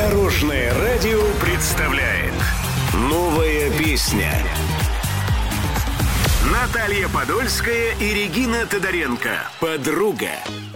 Дорожное радио представляет «Новая песня». Наталья Подольская и Регина Тодоренко. «Подруга».